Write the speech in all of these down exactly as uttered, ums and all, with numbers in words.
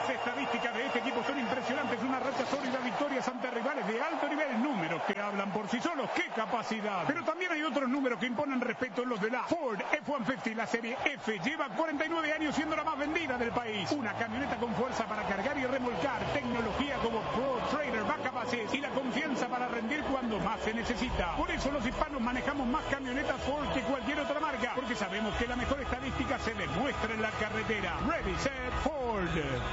Las estadísticas de este equipo son impresionantes, una racha sólida, victorias ante rivales de alto nivel, números que hablan por sí solos, ¡qué capacidad! Pero también hay otros números que imponen respeto, los de la Ford F ciento cincuenta, la serie F, lleva cuarenta y nueve años siendo la más vendida del país, una camioneta con fuerza para cargar y remolcar, tecnología como Pro Trader Backup Assist y la confianza para rendir cuando más se necesita. Por eso los hispanos manejamos más camionetas Ford que cualquier otra marca, porque sabemos que la mejor estadística se demuestra en la carretera. Ready, set, Ford.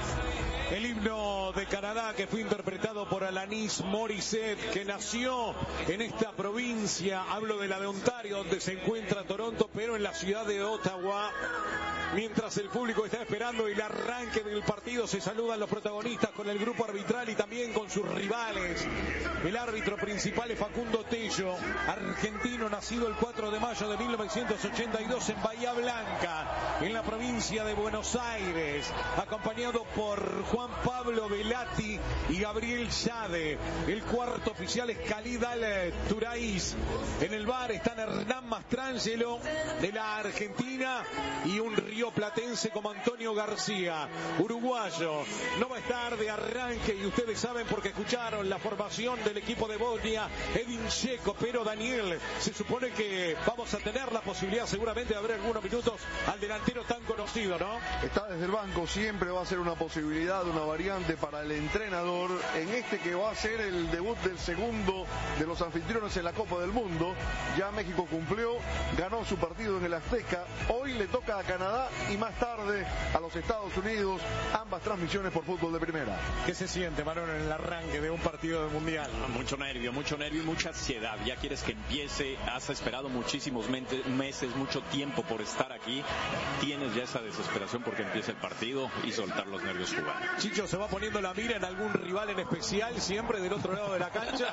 El himno de Canadá que fue interpretado por Alanis Morissette, que nació en esta provincia, hablo de la de Ontario, donde se encuentra Toronto, pero en la ciudad de Ottawa. Mientras el público está esperando el arranque del partido, se saludan los protagonistas con el grupo arbitral y también con sus rivales. El árbitro principal es Facundo Tello, argentino, nacido el cuatro de mayo de mil novecientos ochenta y dos en Bahía Blanca, en la provincia de Buenos Aires, acompañado por Juan Pablo Velati y Gabriel Yade. El cuarto oficial es Khalid Al-Turais. En el bar están Hernán Mastrangelo de la Argentina y un rioplatense como Antonio García, uruguayo. No va a estar de arranque y ustedes saben porque escucharon la formación del equipo de Bosnia, Edin Dzeko, pero Daniel, se supone que vamos a tener la posibilidad seguramente de abrir algunos minutos al delantero tan conocido, ¿no? Está desde el banco, siempre va a ser una posibilidad, una variante para el entrenador en este que va a ser el debut del segundo de los anfitriones en la Copa del Mundo. Ya México cumplió, ganó su partido en el Azteca, hoy le toca a Canadá y más tarde a los Estados Unidos, ambas transmisiones por Fútbol de Primera. ¿Qué se siente, Manuel, en el arranque de un partido de mundial? Mucho nervio, mucho nervio y mucha ansiedad. Ya quieres que empiece, has esperado muchísimos meses, mucho tiempo por estar aquí. Tienes ya esa desesperación porque empiece el partido y soltar los nervios jugando. Chicho, ¿se va poniendo la mira en algún rival en especial siempre del otro lado de la cancha?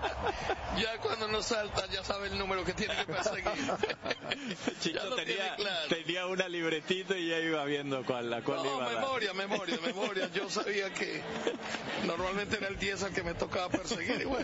Ya cuando no salta ya sabe el número que tiene que perseguir. Chicho tenía, claro. tenía una libretita y ya iba viendo cuál la cual no, iba a memoria, memoria, memoria. Yo sabía que normalmente era el diez al que me tocaba perseguir y bueno.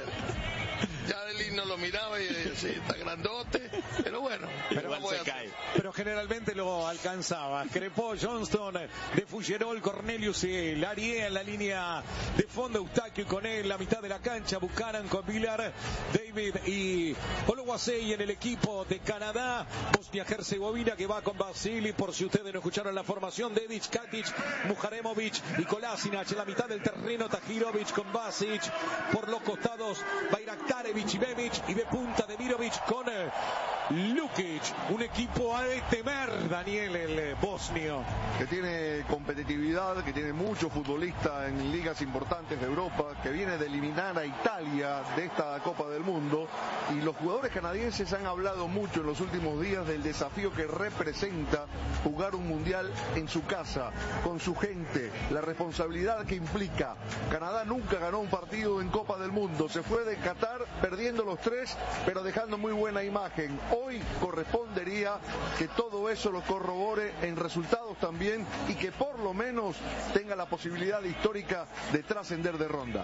Ya del himno lo miraba y decía, sí, está grandote, pero bueno. Pero, no se cae. pero generalmente lo alcanzaba. Crepó, Johnston, de Fuggerol, Cornelius, el Ariel en la línea de fondo, Eustaquio con él, la mitad de la cancha, Buchanan con Vilar, David y Oluwasei en el equipo de Canadá, Bosnia-Herzegovina que va con Basili, por si ustedes no escucharon la formación, Dedic, Katic, Mujaremovic y Kolasinac en la mitad del terreno, Tahirovic con Basic, por los costados, Bayraktarevic y Bebic, y de punta de Mirovic con eh, Lukic, un equipo a temer, Daniel, el eh, bosnio. Que tiene competitividad, que tiene muchos futbolistas en ligas importantes de Europa, que viene de eliminar a Italia de esta Copa del Mundo, y los jugadores canadienses han hablado mucho en los últimos días del desafío que representa jugar un mundial en su casa, con su gente, la responsabilidad que implica. Canadá nunca ganó un partido en Copa del Mundo, se fue de Qatar perdiendo los tres, pero dejando muy buena imagen. Hoy correspondería que todo eso lo corrobore en resultados también y que por lo menos tenga la posibilidad histórica de trascender de ronda.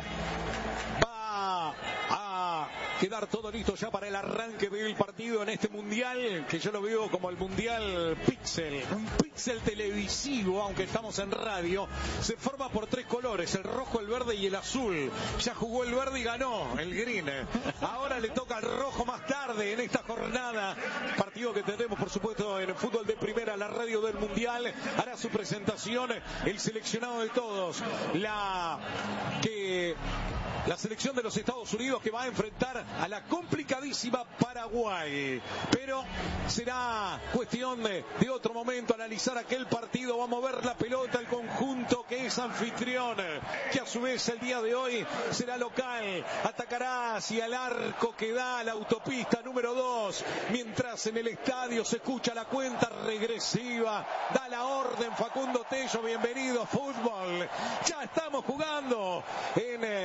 Va a quedar todo listo ya para el arranque del partido en este mundial, que yo lo veo como el mundial pixel, un pixel televisivo, aunque estamos en radio. Se forma por tres colores, el rojo, el verde y el azul. Ya jugó el verde y ganó el green. Ahora le toca al rojo más tarde en esta jornada. Partido que tendremos, por supuesto, en Fútbol de Primera, la radio del mundial. Hará su presentación el seleccionado de todos, la que la selección de los Estados Unidos, que va a enfrentar a la complicadísima Paraguay. Pero será cuestión de, de otro momento analizar aquel partido. Va a mover la pelota el conjunto que es anfitrión, que a su vez el día de hoy será local. Atacará hacia el arco que da a la autopista número dos, mientras en el estadio se escucha la cuenta regresiva. Da la orden Facundo Tello, bienvenido a fútbol. Ya estamos jugando en eh, fútbol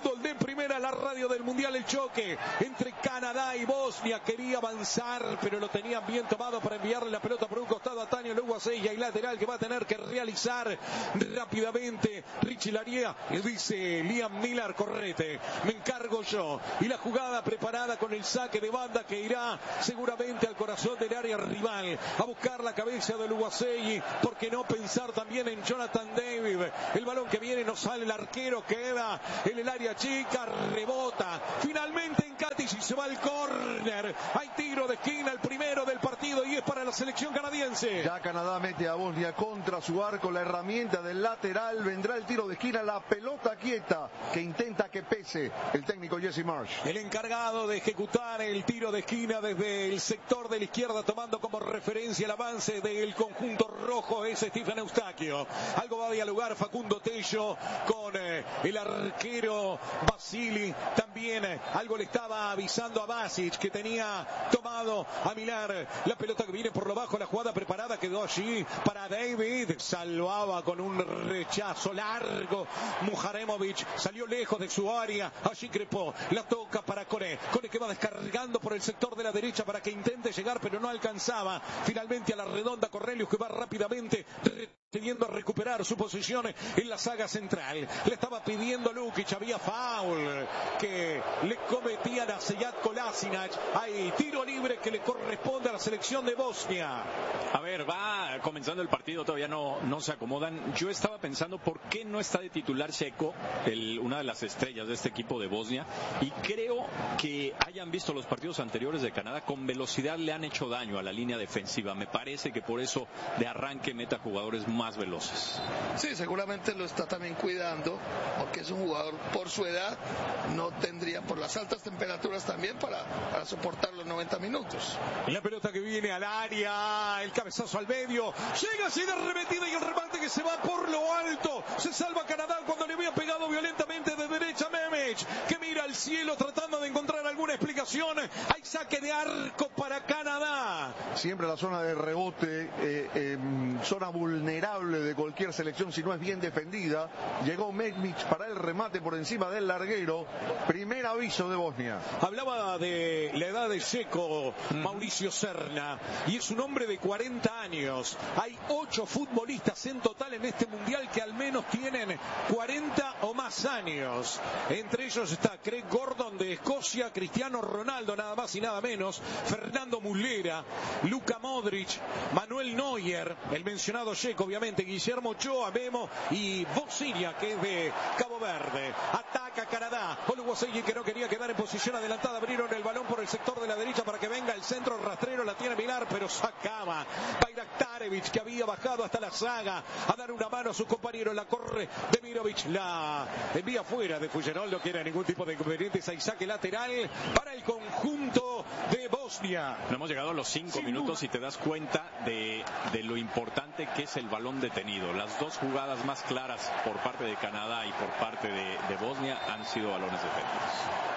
fútbol de primera, la radio del Mundial. El choque entre Canadá y Bosnia. Quería avanzar, pero lo tenían bien tomado para enviarle la pelota por un costado a Tania Luguasella, y lateral que va a tener que realizar rápidamente Richie Laría. Y dice Liam Miller, correte, me encargo yo. Y la jugada preparada con el saque de banda que irá seguramente al corazón del área rival, a buscar la cabeza de Luguasella. ¿Por qué no pensar también en Jonathan David? El balón que viene, no sale, el arquero queda en el área chica, rebota finalmente en Katic y se va al córner. Hay tiro de esquina, el primero del partido, y es para la selección canadiense. Ya Canadá mete a Bosnia contra su arco, la herramienta del lateral, vendrá el tiro de esquina, la pelota quieta que intenta que pese el técnico Jesse Marsh. El encargado de ejecutar el tiro de esquina desde el sector de la izquierda, tomando como referencia el avance del conjunto rojo, es Stephen Eustaquio. Algo va a dialogar Facundo Tello con eh, el arquero Basili. También eh, algo le estaba avisando a Basic, que tenía tomado a Milar. La pelota que viene por lo bajo, la jugada preparada quedó allí para David. Salvaba con un rechazo largo Mujaremovic, salió lejos de su área. Allí Crepó, la toca para Cone. Cone que va descargando por el sector de la derecha para que intente llegar, pero no alcanzaba. Finalmente a la redonda Cornelius, que va rápidamente teniendo a recuperar su posición en la saga central. Le estaba pidiendo Lukic, había foul que le cometían a Sead Kolasinac. Hay tiro libre que le corresponde a la selección de Bosnia. A ver, va comenzando el partido, todavía no, no se acomodan. Yo estaba pensando por qué no está de titular Checo, el, una de las estrellas de este equipo de Bosnia, y creo que hayan visto los partidos anteriores de Canadá, con velocidad le han hecho daño a la línea defensiva. Me parece que por eso de arranque meta jugadores más veloces. Sí, seguramente lo está también cuidando, porque es un jugador por su edad, no tendría, por las altas temperaturas también, para, para soportar los noventa minutos. La pelota que viene al área, el cabezazo al medio, llega así de remetida y el remate que se va por lo alto. Se salva Canadá cuando le había pegado violentamente de derecha Memech, que mira al cielo tratando de encontrar alguna explicación. Hay saque de arco para Canadá. Siempre la zona de rebote, eh, eh, zona vulnerable de cualquier selección si no es bien defendida. Llegó Memech para el remate por encima del larguero. Primer aviso de Bosnia. Hablaba de la edad de Checo, Mauricio Serna, y es un hombre de cuarenta años. Hay ocho futbolistas en total en este mundial que al menos tienen cuarenta o más años. Entre ellos está Craig Gordon de Escocia, Cristiano Ronaldo, nada más y nada menos, Fernando Muslera, Luka Modric, Manuel Neuer, el mencionado Checo, obviamente, Guillermo Ochoa, Memo y Bosinia, que es de Cabo Verde. Ataca Canadá. Oluwaseyi, que no quería quedar en posición adelantada, abrieron el balón por el sector de la derecha para que venga el centro rastrero, la tiene Milar, pero sacaba Bayraktarevic, que había bajado hasta la saga a dar una mano a sus compañeros. La corre Demirovic, la envía fuera de Fuyerol, no quiere ningún tipo de inconvenientes. Hay saque lateral para el conjunto de Bosnia. No hemos llegado a los cinco minutos y te das cuenta de, de lo importante que es el balón detenido. Las dos jugadas más claras por parte de Canadá y por parte de, de Bosnia han sido balones detenidos.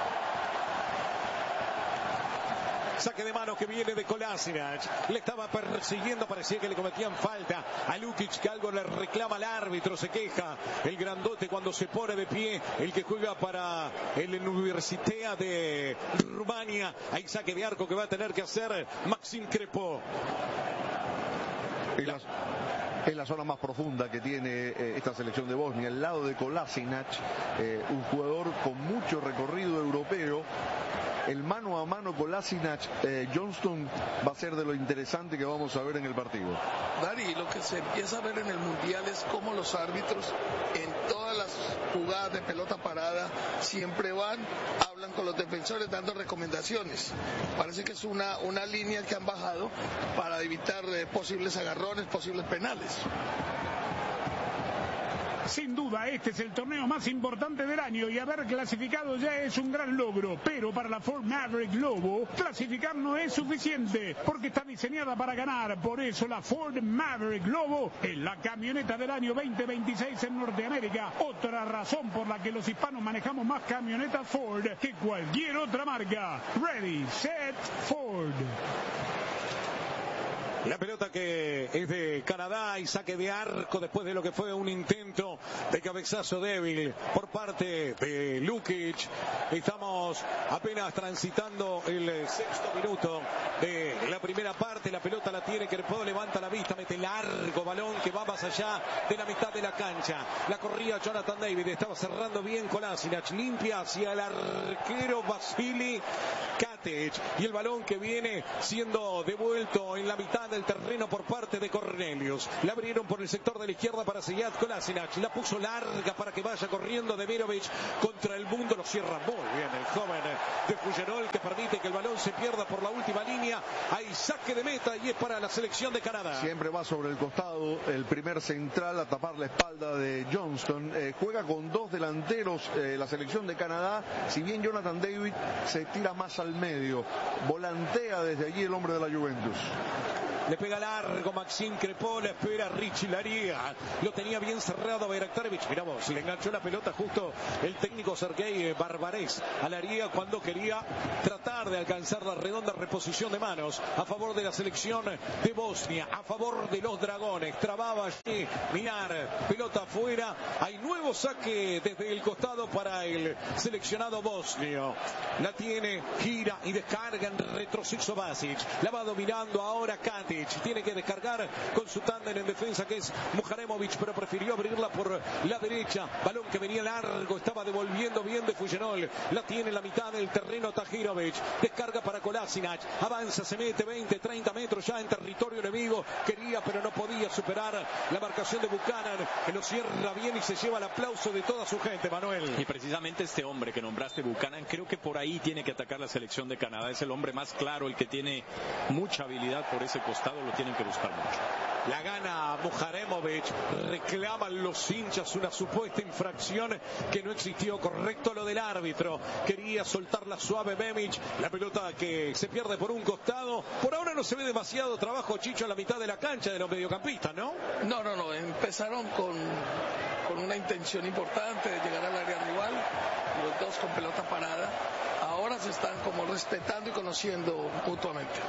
Saque de mano que viene de Kolasinac. Le estaba persiguiendo, parecía que le cometían falta a Lukic, que algo le reclama al árbitro. Se queja el grandote cuando se pone de pie, el que juega para el Universitea de Rumania. Hay saque de arco que va a tener que hacer Maxim Crepó. Es la, es la zona más profunda que tiene eh, esta selección de Bosnia, al lado de Kolasinac, eh, un jugador con mucho recorrido europeo. El mano a mano Kolasinac eh, Johnston va a ser de lo interesante que vamos a ver en el partido. Dari, lo que se empieza a ver en el Mundial es cómo los árbitros en todas las jugadas de pelota parada siempre van, hablan con los defensores dando recomendaciones. Parece que es una, una línea que han bajado para evitar eh, posibles agarrones, posibles penales. Sin duda, este es el torneo más importante del año y haber clasificado ya es un gran logro. Pero para la Ford Maverick Lobo, clasificar no es suficiente porque está diseñada para ganar. Por eso la Ford Maverick Lobo es la camioneta del año veinte veintiséis en Norteamérica. Otra razón por la que los hispanos manejamos más camionetas Ford que cualquier otra marca. Ready, set, Ford. La pelota que es de Canadá y saque de arco después de lo que fue un intento de cabezazo débil por parte de Lukic. Estamos apenas transitando el sexto minuto de la primera parte. La pelota la tiene Crepeau, levanta la vista, mete largo balón que va más allá de la mitad de la cancha. La corría Jonathan David, estaba cerrando bien Kolasinac, limpia hacia el arquero Vasily Katic, y el balón que viene siendo devuelto en la mitad del terreno por parte de Cornelius. La abrieron por el sector de la izquierda para Sead Kolasinac, la puso larga para que vaya corriendo Demirovic contra el mundo, lo cierra muy bien el joven de Fougerolles, que permite que el balón se pierda por la última línea. Hay saque de meta y es para la selección de Canadá. Siempre va sobre el costado el primer central a tapar la espalda de Johnston. Eh, juega con dos delanteros eh, la selección de Canadá, si bien Jonathan David se tira más al medio, volantea desde allí el hombre de la Juventus. Le pega largo Maxime Crepeau, la espera Richie Laría, lo tenía bien cerrado Bayraktarevic. Mirá vos, le enganchó la pelota justo el técnico Sergei Barbarez a Laría cuando quería tratar de alcanzar la redonda reposición de manos a favor de la selección de Bosnia, a favor de los dragones. Trababa allí Minar, pelota afuera. Hay nuevo saque desde el costado para el seleccionado bosnio. La tiene, gira y descarga en retroceso Basic. La va dominando ahora Katic. Tiene que descargar con su tándem en defensa, que es Muharemovic, pero prefirió abrirla por la derecha. Balón que venía largo, estaba devolviendo bien de Fougerolles. La tiene en la mitad del terreno Tahirovic. Descarga para Kolasinac. Avanza, se mete veinte, treinta metros ya en territorio enemigo. Quería, pero no podía superar la marcación de Buchanan, que lo cierra bien y se lleva el aplauso de toda su gente, Manuel. Y precisamente este hombre que nombraste, Buchanan, creo que por ahí tiene que atacar la selección de Canadá. Es el hombre más claro, el que tiene mucha habilidad por ese costado. Lo tienen que buscar mucho. La gana Muharemovic, reclaman los hinchas una supuesta infracción que no existió. Correcto lo del árbitro, quería soltarla suave Bemic, la pelota que se pierde por un costado. Por ahora no se ve demasiado trabajo, Chicho, en la mitad de la cancha de los mediocampistas, ¿no? No, no, no, empezaron con, con una intención importante de llegar al área rival, los dos con pelota parada. Ahora se están como respetando y conociendo mutuamente.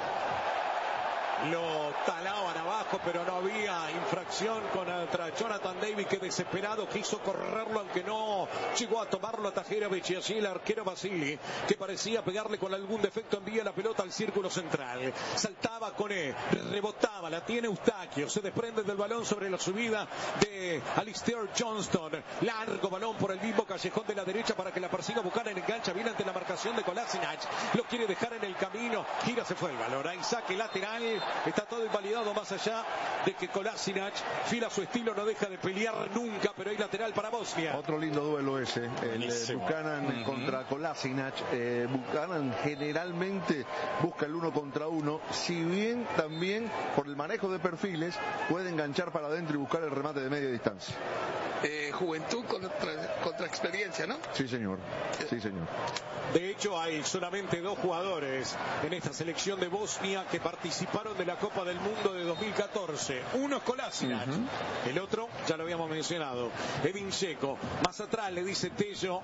Lo talaban abajo, pero no había infracción contra Jonathan David, que desesperado quiso correrlo, aunque no llegó a tomarlo a Tahirovic. Y así el arquero Vasily, que parecía pegarle con algún defecto, envía la pelota al círculo central. Saltaba con él, rebotaba, la tiene Eustaquio, se desprende del balón sobre la subida de Alistair Johnston. Largo balón por el mismo callejón de la derecha para que la persiga Buchanan, engancha bien ante la marcación de Kolasinac. Lo quiere dejar en el camino, gira, se fue el balón. Ahí saque lateral. Está todo invalidado, más allá de que Kolasinac fila su estilo, no deja de pelear nunca, pero hay lateral para Bosnia. Otro lindo duelo ese, el eh, Buchanan uh-huh. contra Kolasinac. Eh, Buchanan generalmente busca el uno contra uno, si bien también por el manejo de perfiles puede enganchar para adentro y buscar el remate de media distancia. Eh, juventud contra, contra experiencia, ¿no? Sí, señor. Sí, señor. De hecho, hay solamente dos jugadores en esta selección de Bosnia que participaron de la Copa del Mundo de dos mil catorce. Uno es Kolasinac, uh-huh. el otro, ya lo habíamos mencionado, Edin Dzeko. Más atrás le dice Tello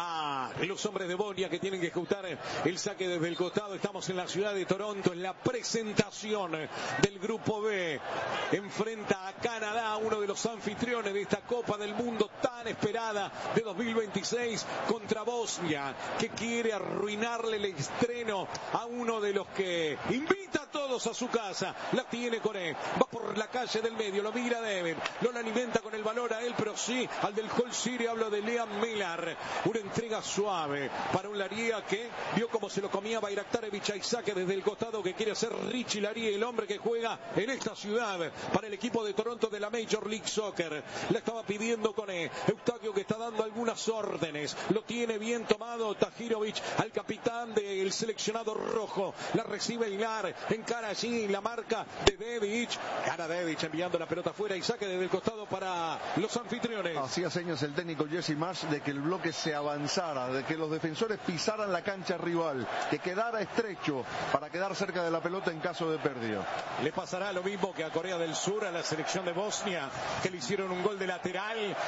a los hombres de Bosnia que tienen que ejecutar el saque desde el costado. Estamos en la ciudad de Toronto, en la presentación del Grupo B. Enfrenta a Canadá, uno de los anfitriones de esta Copa del Mundo tan esperada de dos mil veintiséis, contra Bosnia, que quiere arruinarle el estreno a uno de los que invita a todos a su casa. La tiene con él, va por la calle del medio, lo mira Devin, no la alimenta con el valor a él, pero sí al del Hull City. Hablo de Liam Millar, una entrega suave para un Laría que vio como se lo comía Bayraktarevic. Hay saque desde el costado que quiere hacer Richie Laría, el hombre que juega en esta ciudad para el equipo de Toronto de la Major League Soccer. La estaba pidiendo con él Eustaquio, que está dando algunas órdenes, lo tiene bien tomado Tahirovic al capitán del seleccionado rojo. La recibe Millar, encara allí la marca de Dedic. Gana Dedic enviando la pelota afuera y saque desde el costado para los anfitriones. Hacía señas el técnico Jesse Marsh de que el bloque se avanzara, de que los defensores pisaran la cancha rival, que quedara estrecho para quedar cerca de la pelota en caso de pérdida. Le pasará lo mismo que a Corea del Sur, a la selección de Bosnia, que le hicieron un gol de lateral el día de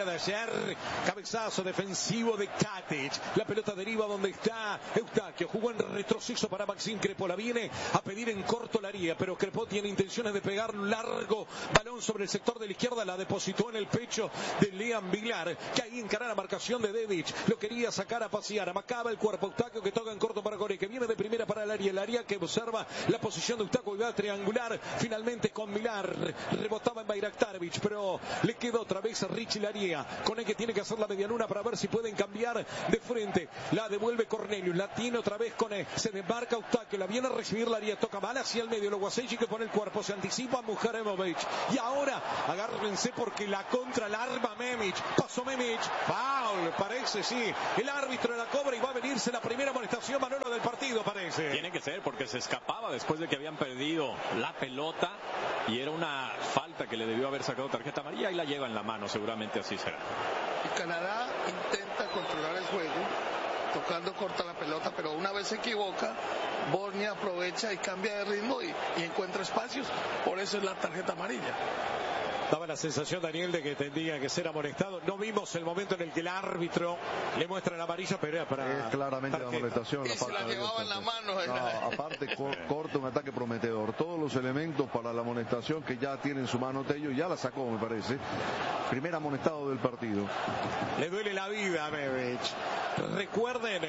de ayer. Cabezazo defensivo de Katic. La pelota deriva donde está Eustaquio. Jugó en retroceso para Maxim Crepó. La viene a pedir en corto la haría, pero Crepó tiene intenciones de pegar un largo balón sobre el sector de la izquierda. La depositó en el pecho de Liam Vilar, que ahí encara la marcación de Dedic. Lo quería sacar a pasear. Amacaba el cuerpo. Eustaquio que toca en corto para Coré, que viene de primera para el área. El área que observa la posición de Eustaquio y va a triangular finalmente con Vilar. Rebotaba en Bayraktarevic, pero le quedó otra vez a Richie Laría. Con el que tiene que hacer la medialuna para ver si pueden cambiar de frente. La devuelve Cornelius. La tiene otra vez con él. Se desmarca Eustaquio. La viene a recibir Laría. Toca mal hacia el medio. Luego Guasechi que pone el cuerpo. Se anticipa Mujaremovic. Y ahora agárrense porque la contra la arma Memic. Pasó Memic. Foul, parece, sí. El árbitro la cobra y va a venirse la primera amonestación, Manolo, del partido, parece. Tiene que ser porque se escapaba después de que habían perdido la pelota y era una falta que le debió haber sacado tarjeta amarilla y la lleva en la mano, seguramente así será. Y Canadá intenta controlar el juego tocando corta la pelota, pero una vez se equivoca, Bosnia aprovecha y cambia de ritmo y, y encuentra espacios, por eso es la tarjeta amarilla. Daba la sensación, Daniel, de que tendría que ser amonestado. No vimos el momento en el que el árbitro le muestra la amarilla, pero era para... Es claramente la amonestación. Y la se la llevaba en la mano. No, aparte, cor, corta un ataque prometedor. Todos los elementos para la amonestación que ya tiene en su mano Tello, ya la sacó, me parece. Primer amonestado del partido. Le duele la vida a Memic. Recuerden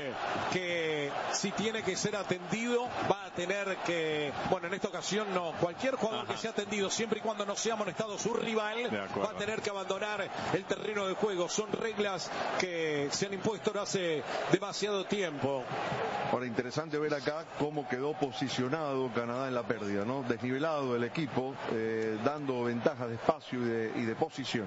que si tiene que ser atendido, va a tener que... Bueno, en esta ocasión no. Cualquier jugador Ajá. que sea atendido, siempre y cuando no sea amonestado su rival, va a tener que abandonar el terreno de juego. Son reglas que se han impuesto no hace demasiado tiempo. Ahora, interesante ver acá cómo quedó posicionado Canadá en la pérdida, ¿no? Desnivelado el equipo, eh, dando ventajas de espacio y de, y de posición.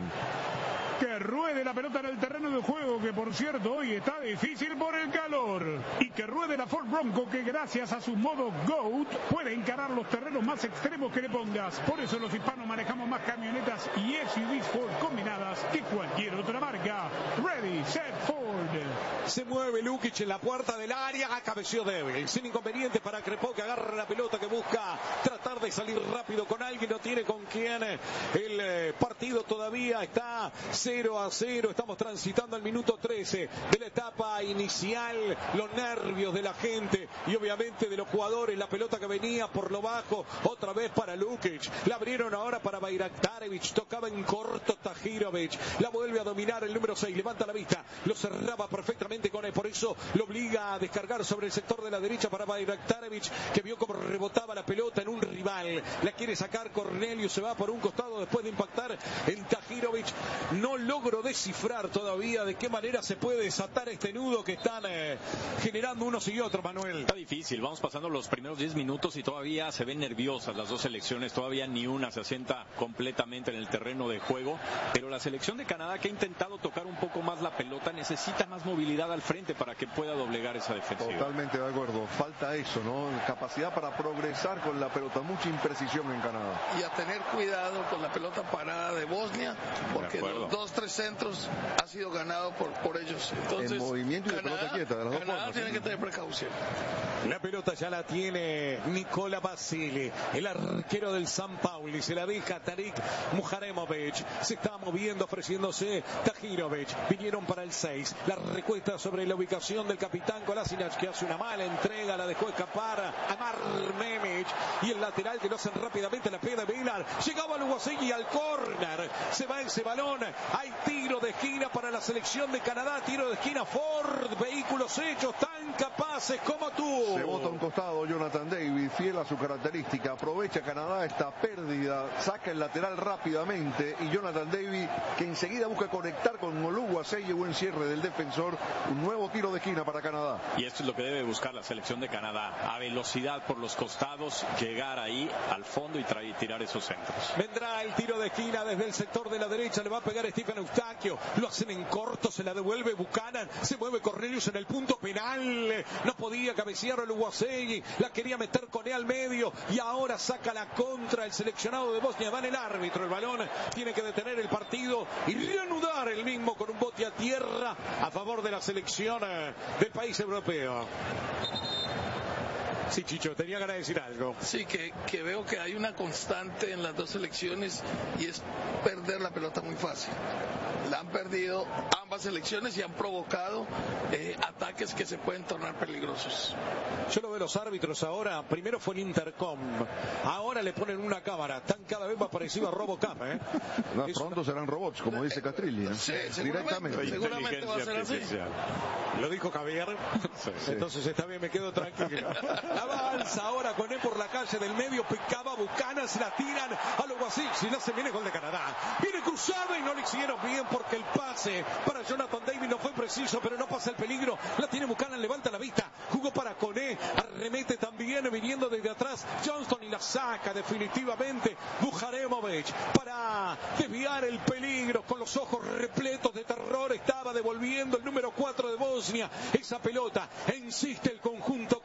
Que ruede la pelota en el terreno de juego, que por cierto hoy está difícil por el calor. Y que ruede la Ford Bronco, que gracias a su modo GOAT puede encarar los terrenos más extremos que le pongas. Por eso los hispanos manejamos más camionetas y S U Vs Ford combinadas que cualquier otra marca. Ready, set, Ford. Se mueve Lukic en la puerta del área, cabeció débil, sin inconveniente para Crepó, que agarra la pelota, que busca tratar de salir rápido con alguien, no tiene con quién. El partido todavía está cero a cero, estamos transitando el minuto trece de la etapa inicial. Los nervios de la gente y obviamente de los jugadores, la pelota que venía por lo bajo, otra vez para Lukic, la abrieron ahora para Bayraktarevic, tocaba en corto Tahirovic, la vuelve a dominar el número seis, levanta la vista, lo cerraba perfectamente con él, por eso lo obliga a descargar sobre el sector de la derecha para Bayraktarevic, que vio como rebotaba la pelota en un rival, la quiere sacar Cornelius, se va por un costado después de impactar en Tahirovic. No logro descifrar todavía de qué manera se puede desatar este nudo que están eh, generando unos y otros, Manuel. Está difícil, vamos pasando los primeros diez minutos y todavía se ven nerviosas las dos selecciones, todavía ni una se asienta completamente en el terreno de juego, pero la selección de Canadá, que ha intentado tocar un poco más la pelota, necesita más movilidad al frente para que pueda doblegar esa defensiva. Totalmente de acuerdo, falta eso, ¿no? Capacidad para progresar con la pelota, mucha imprecisión en Canadá. Y a tener cuidado con la pelota parada de Bosnia, porque los dos, tres centros ha sido ganado por, por ellos. Entonces, en movimiento y Canadá, de pelota quieta, de las dos Canadá formas, tiene ¿sí? que tener precaución. La pelota ya la tiene Nicola Basile, el arquero del San Pauli, se la deja Tarik Mujaremovic, se está moviendo, ofreciéndose Tahirovic, vinieron para el seis, la recuesta sobre la ubicación del capitán Kolasinac, que hace una mala entrega, la dejó escapar a Mar Memic, y el lateral que lo hacen rápidamente, la pega de Vilar, llegaba Luguasegui al córner, se va ese balón, hay tiro de esquina para la selección de Canadá, tiro de esquina Ford, vehículos hechos tan capaces como tú. Se bota a un costado Jonathan David, fiel a su característica, aprovecha Canadá esta pérdida, saca el lateral rápidamente y Jonathan David, que enseguida busca conectar con Oluwasei, buen cierre del defensor, un nuevo tiro de esquina para Canadá. Y esto es lo que debe buscar la selección de Canadá, a velocidad por los costados, llegar ahí al fondo y traer, tirar esos centros. Vendrá el tiro de esquina desde el sector de la derecha, le va a pegar Stephen Eustaquio, lo hacen en corto, se la devuelve Buchanan, se mueve Cornelius en el punto penal, no podía cabecear el Uguasegui, la quería meter con él al medio y ahora saca la contra el seleccionado de Bosnia, va en el árbitro, el balón tiene que detener el partido y reanudar el mismo con un bote a tierra a favor de la selección del país europeo. Sí, Chicho, tenía ganas de decir algo. Sí, que, que veo que hay una constante en las dos selecciones y es perder la pelota muy fácil. La han perdido ambas selecciones y han provocado eh, ataques que se pueden tornar peligrosos. Yo lo veo los árbitros ahora, primero fue el Intercom, ahora le ponen una cámara, están cada vez más parecidos a Robocop, ¿eh? No, pronto una... serán robots, como dice Castrilli, ¿no? Sí, directamente. Seguramente va a ser así. Lo dijo Javier, sí, sí. Entonces está bien, me quedo tranquilo. Avanza ahora con él por la calle del medio, picaba Buchanan, se la tiran a lo así, si no se viene gol de Canadá. Viene cruzado y no le hicieron bien porque el pase para Jonathan David no fue preciso, pero no pasa el peligro. La tiene Buchanan, levanta la vista, jugó para Coné, arremete también viniendo desde atrás Johnston y la saca definitivamente Bujaremovic para desviar el peligro. Con los ojos repletos de terror estaba devolviendo el número cuatro de Bosnia esa pelota. E insiste el conjunto